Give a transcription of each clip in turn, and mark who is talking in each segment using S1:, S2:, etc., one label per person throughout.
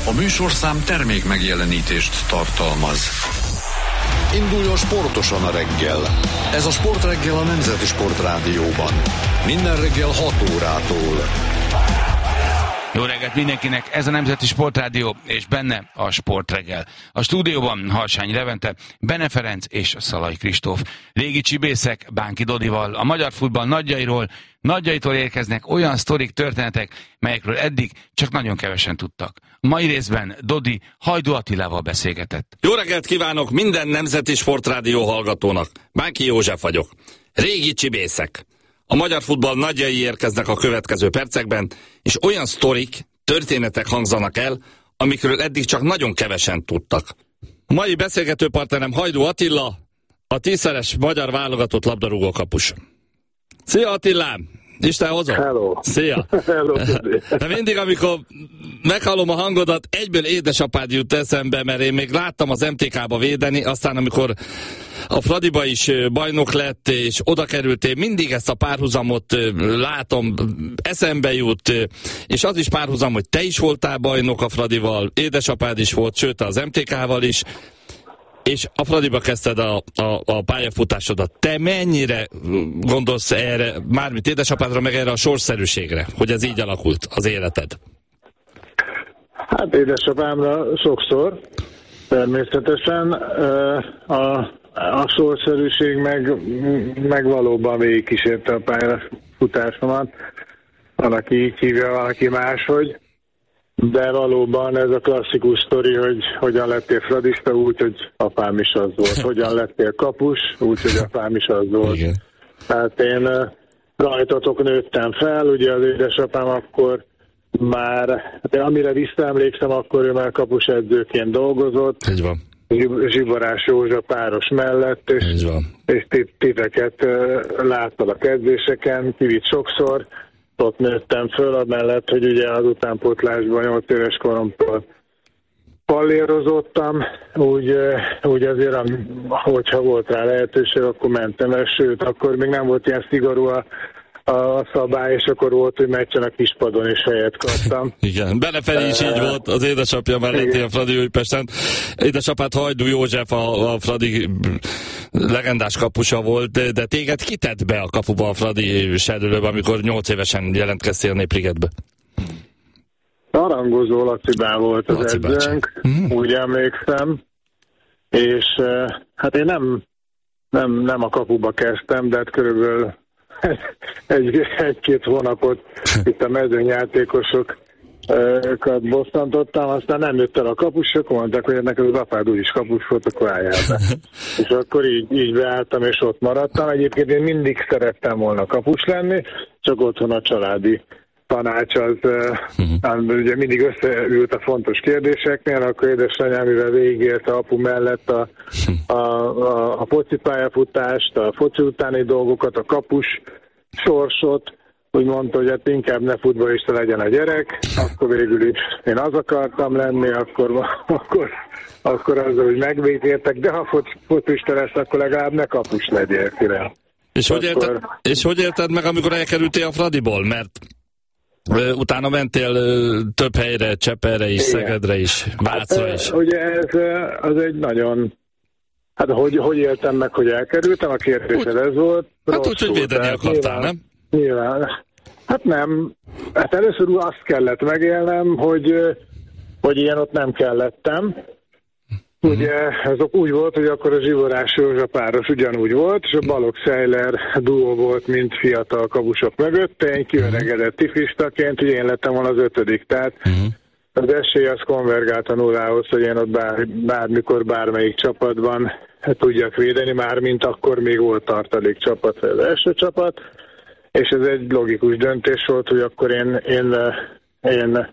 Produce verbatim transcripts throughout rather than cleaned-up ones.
S1: A műsorszám termék megjelenítést tartalmaz. Induljon sportosan a reggel. Ez a Sportreggel a Nemzeti Sportrádióban. Minden reggel hat órától.
S2: Jó reggelt mindenkinek, ez a Nemzeti Sportrádió, és benne a Sportreggel. A stúdióban Harsányi Levente, Bene Ferenc és Szalai Kristóf. Régi csibészek Bánki Dodival, a magyar futball nagyjairól, nagyjaitól érkeznek olyan sztorik, történetek, melyekről eddig csak nagyon kevesen tudtak. A mai részben Dodi Hajdú Attilával beszélgetett.
S3: Jó reggelt kívánok minden Nemzeti Sportrádió hallgatónak. Bánki József vagyok. Régi csibészek. A magyar futball nagyjai érkeznek a következő percekben, és olyan sztorik, történetek hangzanak el, amikről eddig csak nagyon kevesen tudtak. A mai beszélgető partnerem Hajdú Attila, a tízszeres magyar válogatott labdarúgó kapus. Szia Attilám! Isten hozott!
S4: Hello!
S3: Szia!
S4: Hello!
S3: De mindig, amikor meghallom a hangodat, egyből édesapád jut eszembe, mert én még láttam az em té ká-ba védeni, aztán amikor a Fradiba is bajnok lett, és oda kerültél, mindig ezt a párhuzamot látom, eszembe jut, és az is párhuzam, hogy te is voltál bajnok a Fradival, édesapád is volt, sőt az em té ká-val is, és a Fradiba kezdted a, a, a pályafutásodat. Te mennyire gondolsz erre, mármint édesapádra, meg erre a sorszerűségre, hogy ez így alakult az életed?
S4: Hát édesapámra sokszor, természetesen. A, a sorszerűség meg, meg valóban végigkísérte a pályafutásomat. Van, aki így hívja, van, aki máshogy. De valóban ez a klasszikus sztori, hogy hogyan lettél fradista, úgy, hogy apám is az volt. Hogyan lettél kapus, úgy, hogy apám is az volt. Igen. Tehát én rajtatok nőttem fel, ugye az édesapám akkor már, hát amire visszaemlékszem, akkor ő már kapus edzőként dolgozott.
S3: Így van.
S4: Zsiborás Józsa páros mellett, és, és titeket láttal a edzéseken, kivitt sokszor. Ott nőttem föl, amellett, hogy ugye az utánpótlásban nyolc éves koromtól pallérozottam, úgy, úgy azért, hogyha volt rá lehetőség, akkor mentem el, sőt, akkor még nem volt ilyen szigorú a, a szabály, és akkor volt, hogy meccsen a kispadon is helyet kaptam.
S3: Igen, Benefeli is így volt, az édesapja melletti a Fradi Újpesten. Édesapád Hajdú József, a, a Fradi legendás kapusa volt, de, de téged kitett be a kapuba a Fradi serdülőbe, amikor nyolc évesen jelentkeztél a Népligetbe?
S4: Arangozó Lacibá volt az
S3: Laci
S4: edzőnk, mm. úgy emlékszem, és hát én nem, nem, nem a kapuba kezdtem, de hát körülbelül egy, egy-két hónapot itt a mezőnyjátékosokat bosszantottam, aztán nem jött el a kapus, akkor mondták, hogy ennek az apád úgyis kapus volt, akkor álljál be. És akkor így, így beálltam, és ott maradtam. Egyébként én mindig szerettem volna kapus lenni, csak otthon a családi tanács az uh-huh. ugye mindig összeült a fontos kérdéseknél, akkor édesanyám, mivel végigélte apu mellett a, a, a, a foci pályafutást, a foci utáni dolgokat, a kapus sorsot, úgy mondta, hogy hát inkább ne futballista legyen a gyerek, akkor végül is én az akartam lenni, akkor, akkor, akkor az, hogy megvédértek, de ha focista lesz, akkor legalább ne kapus legyél, kire.
S3: És, akkor... hogy érted, és hogy érted meg, amikor elkerültél a Fradiból, mert utána mentél több helyre, Csepelre is, igen. Szegedre is, Vácra is.
S4: Hát, ugye ez az egy nagyon... Hát hogy, hogy éltem meg, hogy elkerültem? A kérdésed ez volt.
S3: Hát úgy, hogy védeni akartál, nyilván, nem?
S4: Nyilván. Hát nem. Hát először azt kellett megélnem, hogy, hogy ilyen ott nem kellettem. Ugye ez úgy volt, hogy akkor a Zsiborás Józsa páros ugyanúgy volt, és a Balogh Seiler duó volt, mint fiatal kabusok mögött. Én kiöregedett tifistaként, hogy én lettem volna az ötödik. Tehát uh-huh. az esély az konvergált a nullához, hogy én ott bár, bármikor, bármelyik csapatban tudjak védeni, már mint akkor még volt tartalék csapat, vagy az első csapat. És ez egy logikus döntés volt, hogy akkor én, én, én,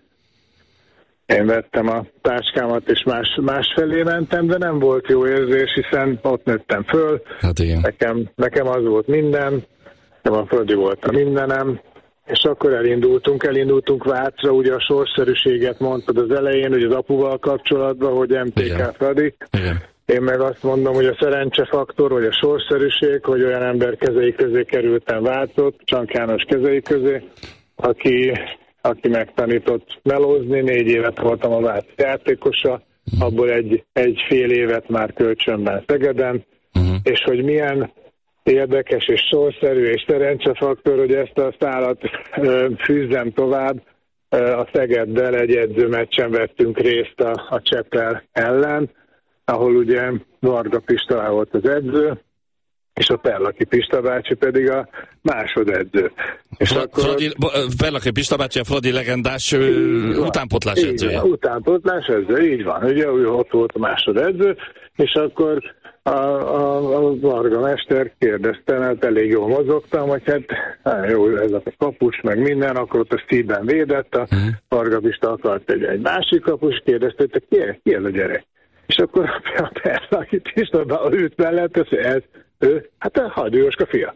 S4: én vettem a táskámat, és más, másfelé mentem, de nem volt jó érzés, hiszen ott nőttem föl.
S3: Hát igen.
S4: Nekem, nekem az volt minden, nekem a Fradi volt a mindenem, és akkor elindultunk, elindultunk Vácra, ugye a sorszerűséget mondtad az elején, hogy az apuval kapcsolatban, hogy em té ká Fradi. Igen. Én meg azt mondom, hogy a szerencsefaktor, vagy a sorszerűség, hogy olyan ember kezei közé kerültem Vácot, Csank János kezei közé, aki aki megtanított melózni, négy évet voltam a Váci játékosa, abból egy, egy fél évet már kölcsönben Szegeden, uh-huh. és hogy milyen érdekes és sorszerű és szerencsefaktor, hogy ezt a szálat ö, fűzzem tovább. A Szegeddel egy edzőmeccsen vettünk részt a, a Csepel ellen, ahol ugye Varga Pista volt az edző, és a Perlaki Pista bácsi pedig a másodedző. És
S3: Fra-
S4: akkor
S3: Fradi, Perlaki Pista bácsi a Fradi legendás utánpótlás edzője.
S4: Utánpótlás edző, így van. Ugye ő ott volt a másodedző, és akkor a, a, a Varga mester kérdezte, mert elég jól mozogtam, hogy hát jó, ez a kapus, meg minden, akkor ott a szívben védett, a Varga Pista akart egy, egy másik kapus, kérdezte, hogy ki, ki ez a gyerek? És akkor a Perlaki Pista ült mellett, hogy ez ő, hát a Hajdú Jóska fia.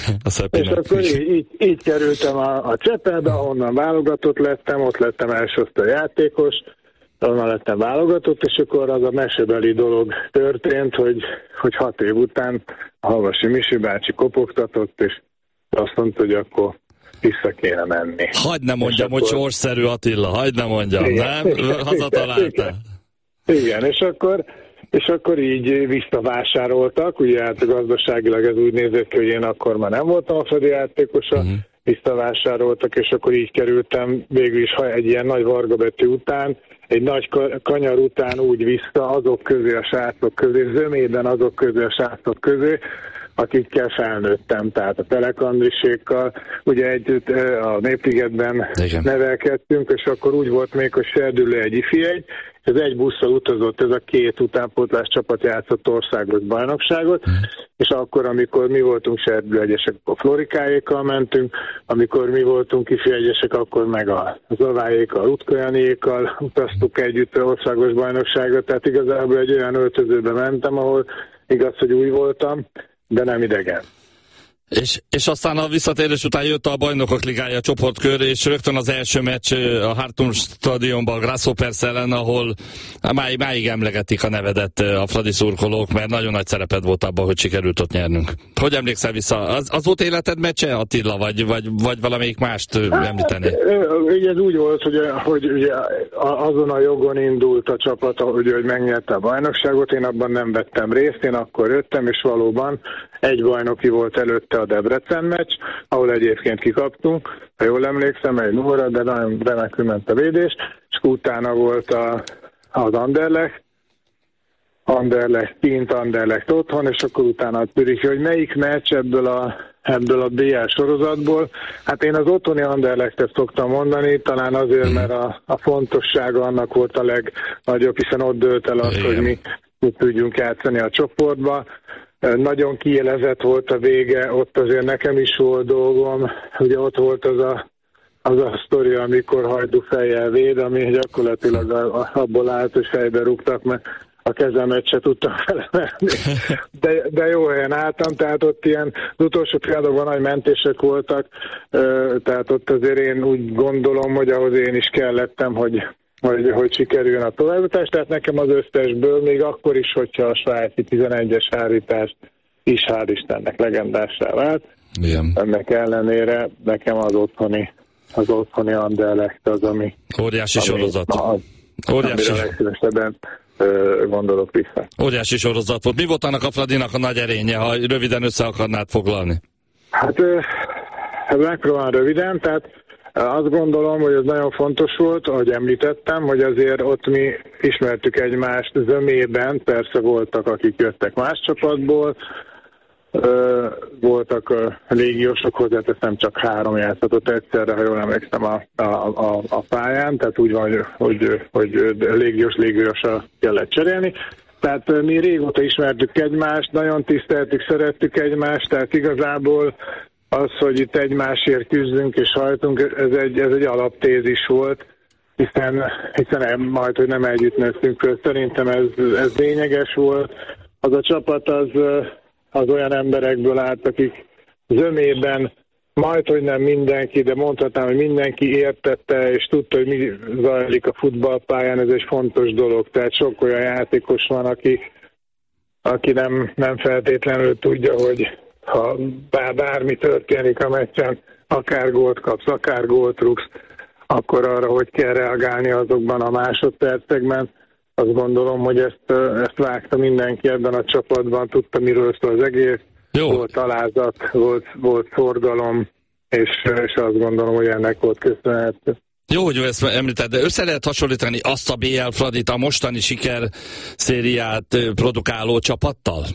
S4: És akkor így, így, így kerültem a, a Csepelbe, ahonnan válogatott lettem, ott lettem elsőször játékos, onnan lettem válogatott, és akkor az a mesebeli dolog történt, hogy, hogy hat év után a Havasi Misi bácsi kopogtatott, és azt mondta, hogy akkor vissza kéne menni.
S3: Hagyd ne mondjam, akkor... hogy sorszerű Attila, hagyd ne mondjam, igen, nem? Hazataláltál.
S4: Igen, igen, és akkor És akkor így visszavásároltak, ugye hát gazdaságilag ez úgy nézett ki, hogy én akkor már nem voltam a Fradi játékosa, uh-huh. visszavásároltak, és akkor így kerültem végül is egy ilyen nagy Varga betű után, egy nagy kanyar után úgy vissza azok közé a srácok közé, zömében azok közé a srácok közé, akikkel felnőttem, tehát a Telek Andrisékkal, ugye együtt a Népligetben nevelkedtünk, és akkor úgy volt még, hogy Serdülő egy ifijegy, ez egy busszal utazott, ez a két utánpótlás csapat játszott országos bajnokságot, mm. és akkor, amikor mi voltunk Serdülőegyesek, akkor Florikáékkal mentünk, amikor mi voltunk ifjegyesek, akkor meg a Zaváékkal, Utkolyaniékkal utaztuk együtt országos bajnokságot, tehát igazából egy olyan öltözőbe mentem, ahol igaz, hogy új voltam, de nem idegen.
S3: És, és aztán a visszatérés után jött a Bajnokok Ligája csoportkör, és rögtön az első meccs a Hartum stadionban, a Grasshoppers ellen, ahol máig, máig emlegetik a nevedet a fradi szurkolók, mert nagyon nagy szereped volt abban, hogy sikerült ott nyernünk. Hogy emlékszel vissza? Az, az volt életed meccse, Attila, vagy, vagy, vagy valamelyik mást említeni?
S4: Ugye ez úgy volt, hogy, hogy ugye azon a jogon indult a csapat, hogy, hogy megnyerte a bajnokságot, én abban nem vettem részt, én akkor jöttem, és valóban egy bajnoki volt előtte a Debrecen meccs, ahol egyébként kikaptunk, ha jól emlékszem, egy nulla, de nagyon remekül ment a védés, és utána volt a, az Anderlecht, Anderlecht kint, Anderlecht otthon, és akkor utána tudjuk, hogy melyik meccs ebből a, ebből a bé el sorozatból. Hát én az otthoni Anderlechtet szoktam mondani, talán azért, mert a, a fontossága annak volt a legnagyobb, hiszen ott dőlt el az, hogy mi, mi tudjunk játszani a csoportba. Nagyon kiélezett volt a vége, ott azért nekem is volt dolgom, ugye ott volt az a, az a sztori, amikor Hajdú fejjel véd, ami gyakorlatilag abból állt, hogy fejbe rúgtak, mert a kezemet se tudtam felemelni, de, de jó helyen álltam, tehát ott ilyen az utolsó triádokban nagy mentések voltak, tehát ott azért én úgy gondolom, hogy ahhoz én is kellettem, hogy Hogy, hogy sikerüljön a továbbjutás, tehát nekem az összesből, még akkor is, hogyha a svájci tizenegyes hárítást is hál' Istennek legendássá vált. Igen. Ennek ellenére nekem az otthoni, az otthoni Anderlecht az, ami...
S3: Óriási ami, sorozat.
S4: Az,
S3: Óriási.
S4: Amire legszívesebben gondolok vissza.
S3: Óriási sorozat volt. Mi volt annak a Fradinak a nagy erénye, ha röviden össze akarnád foglalni?
S4: Hát megpróbálom röviden, tehát azt gondolom, hogy ez nagyon fontos volt, ahogy említettem, hogy azért ott mi ismertük egymást zömében, persze voltak, akik jöttek más csapatból, voltak a légiósok, hozzáteszem, csak három játszatot egyszerre, ha jól emlékszem a, a, a, a pályán, tehát úgy van, hogy, hogy, hogy légiós légiósra kellett cserélni. Tehát mi régóta ismertük egymást, nagyon tiszteltük, szerettük egymást, tehát igazából az, hogy itt egymásért küzdünk és hajtunk, ez egy, ez egy alaptézis volt, hiszen, hiszen majd, hogy nem együtt nőttünk föl, szerintem ez, ez lényeges volt. Az a csapat az, az olyan emberekből állt, akik zömében majd, hogy nem mindenki, de mondhatnám, hogy mindenki értette és tudta, hogy mi zajlik a futballpályán, ez egy fontos dolog. Tehát sok olyan játékos van, aki, aki nem, nem feltétlenül tudja, hogy ha bár, bármi történik a meccsen, akár gólt kapsz, akár gólt rúgsz, akkor arra, hogy kell reagálni azokban a másodpercekben. Azt gondolom, hogy ezt, ezt vágta mindenki ebben a csapatban, tudta, miről szól az egész. Jó. Volt alázat, volt, volt szorgalom, és, és azt gondolom, hogy ennek volt köszönhető.
S3: Jó, hogy ezt említed, de össze lehet hasonlítani azt a bé el Fradit a mostani siker szériát produkáló csapattal?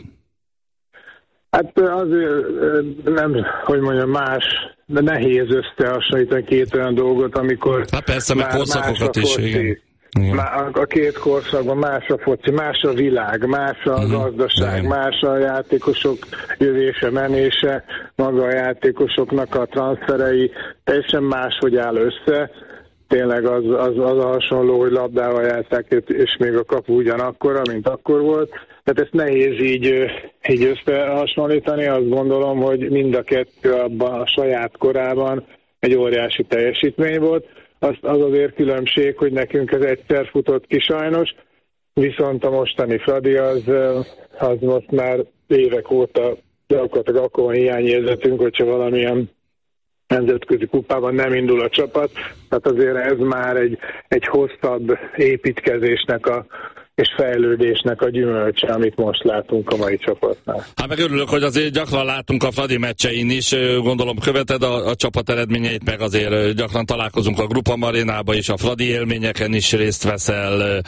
S4: Hát azért nem, hogy mondjam, más, de nehéz összehasonlítani két olyan dolgot, amikor...
S3: Hát persze, meg korszakokat is, igen.
S4: Igen. A két korszakban más a foci, más a világ, más a uh-huh. gazdaság, Igen. más a játékosok jövése, menése, maga a játékosoknak a transferei, teljesen máshogy áll össze. Tényleg az, az, az a hasonló, hogy labdával játszák, és még a kapu ugyanakkora, mint akkor volt. Tehát ezt nehéz így, így összehasonlítani. Azt gondolom, hogy mind a kettő abban a saját korában egy óriási teljesítmény volt. Az, az azért különbség, hogy nekünk ez egyszer futott ki sajnos, viszont a mostani Fradi az, az most már évek óta gyakorlatilag akkor van hiányérzetünk, hogyha valamilyen nemzetközi kupában nem indul a csapat, tehát azért ez már egy, egy hosszabb építkezésnek a, és fejlődésnek a gyümölcse, amit most látunk a mai csapatnál.
S3: Hát meg örülök, hogy azért gyakran látunk a Fradi meccsein is, gondolom követed a, a csapat eredményeit, meg azért gyakran találkozunk a Grupa Marénába is, a Fradi élményeken is részt veszel.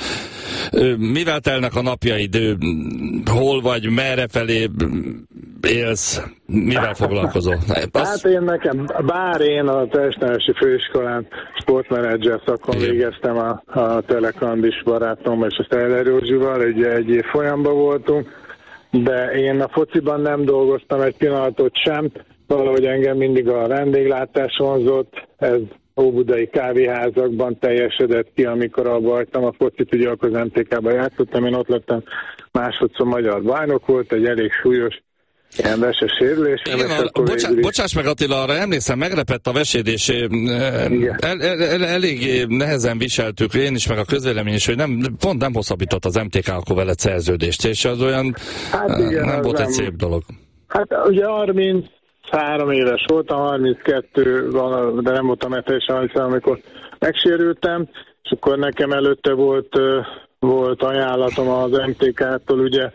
S3: Mivel telnek a napjaid? Hol vagy, merre felé élsz? Mivel foglalkozol?
S4: Hát én nekem, bár én a Testnevelési Főiskolán sportmenedzser szakon végeztem a, a Telekandis barátommal és a Steller Józsival, egy, egy év folyamban voltunk, de én a fociban nem dolgoztam egy pillanatot sem, valahogy engem mindig a vendéglátás vonzott, ez óbudai kávéházakban teljesedett ki, amikor abba hagytam a focit, ugye akkor az em té ká-ban játszottam, én ott lettem másodszor magyar bajnok, volt egy elég súlyos ilyen veses sérülés.
S3: Igen, a, bocsá, bocsáss meg Attila, arra emlékszem, meglepett a vesédés. El, el, el, elég nehezen viseltük, én is, meg a közvélemény is, hogy nem, pont nem hosszabbított az em té ká akkor veled szerződést, és az olyan hát igen, nem volt nem, egy szép dolog.
S4: Hát ugye harminchárom éves voltam, harminckettő, de nem voltam teljesen harminchárom, amikor megsérültem, és akkor nekem előtte volt, volt ajánlatom az em té ká-tól, ugye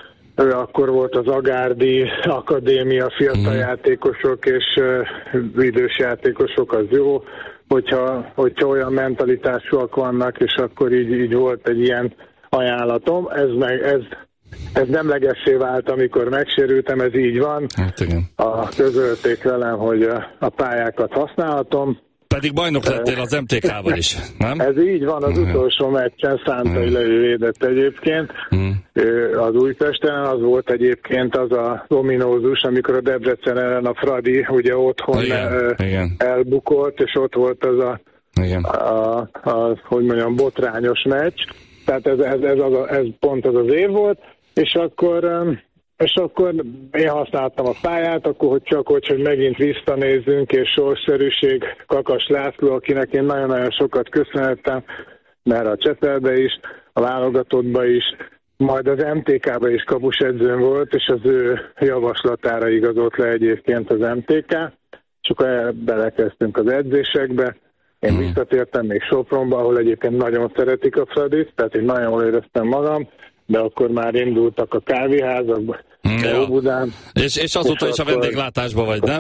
S4: ő akkor volt az Agárdi Akadémia, fiatal mm. játékosok és uh, idős játékosok, az jó, hogyha, hogyha olyan mentalitásúak vannak, és akkor így, így volt egy ilyen ajánlatom. Ez, meg, ez, ez nemlegessé vált, amikor megsérültem, ez így van.
S3: Hát igen.
S4: A, közölték velem, hogy a, a pályákat használhatom.
S3: Pedig bajnok lettél az em té ká-val is, nem?
S4: Ez így van, az utolsó meccsen Szántai Levi védett egyébként. Mm. Az Újpesten, az volt egyébként az a ominózus, amikor a Debrecen ellen a Fradi ugye otthon igen, igen. elbukolt, és ott volt az a, igen. a, a, a hogy mondjam, botrányos meccs. Tehát ez, ez, ez, az a, ez pont az az év volt, és akkor... És akkor én használtam a pályát, akkor hogy csak hogy, hogy megint visszanézzünk, és sorszerűség, Kakas László, akinek én nagyon-nagyon sokat köszönhettem, mert a Csepelbe is, a válogatottba is, majd az em té ká-ba is kapusedzőm volt, és az ő javaslatára igazolt le egyébként az em té ká, és akkor belekezdtünk az edzésekbe. Én hmm. visszatértem még Sopronba, ahol egyébként nagyon szeretik a Fradit, tehát én nagyon jól éreztem magam, de akkor már indultak a kávéházak,
S3: ja. Óbudán. És, és azóta és is akkor... a vendéglátásban vagy, nem?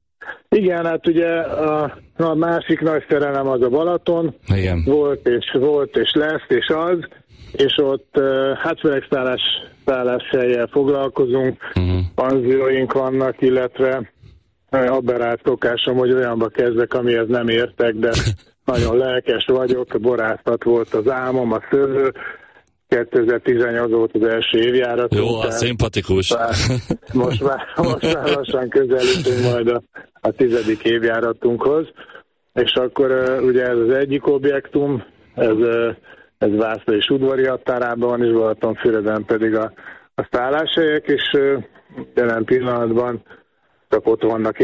S4: Igen, hát ugye a, a másik nagy szerelem az a Balaton.
S3: Igen.
S4: Volt és volt és lesz és az, és ott hát főleg szállás, szálláshelyjel foglalkozunk, uh-huh. panzióink vannak, illetve aberrált szokásom, hogy olyanba kezdek, amihez nem értek, de nagyon lelkes vagyok, a borászat volt az álmom, a szőlő. kétezer-tizennyolc volt az első évjáratunk.
S3: Jó, az szimpatikus.
S4: Most már, most már lassan közelítünk majd a, a tizedik évjáratunkhoz. És akkor uh, ugye ez az egyik objektum, ez, uh, ez Vászló és udvari határában van, és Balatonfüreden pedig a, a szálláshelyek, és uh, jelen pillanatban csak ott vannak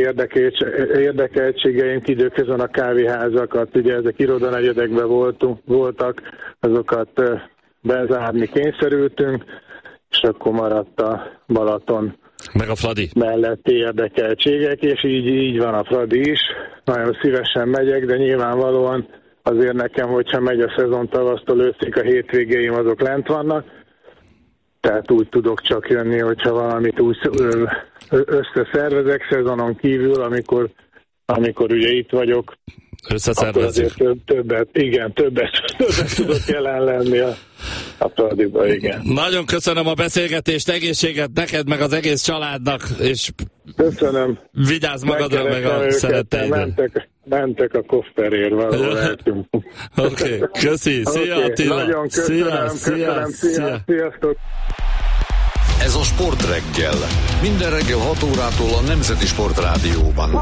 S4: érdekeltségeink, időközben a kávéházakat, ugye ezek irodanegyedekben voltunk, voltak, azokat uh, bezárni kényszerültünk, és akkor maradt a Balaton
S3: Meg a Fradi.
S4: Melletti érdekeltségek, és így, így van a Fradi is. Nagyon szívesen megyek, de nyilvánvalóan azért nekem, hogyha megy a szezon tavasztól őszig, a hétvégéim azok lent vannak. Tehát úgy tudok csak jönni, hogyha valamit úgy összeszervezek szezonon kívül, amikor, amikor ugye itt vagyok.
S3: Összeszervezzük.
S4: Több, többet, igen, többet, többet tudok jelen lenni a, a Fradiba, igen.
S3: Nagyon köszönöm a beszélgetést, egészséget neked, meg az egész családnak, és
S4: köszönöm.
S3: Vigyázz magadra, meg a szeretteidre.
S4: Mentek, mentek a kofferért, valahol lehetünk.
S3: Oké, okay, köszi, szia
S4: okay,
S3: Attila.
S4: Nagyon köszönöm,
S3: szia,
S4: köszönöm,
S3: szia,
S4: szia,
S3: szia.
S4: sziasztok.
S1: Ez a Sportreggel. Minden reggel hat órától a Nemzeti Sportrádióban.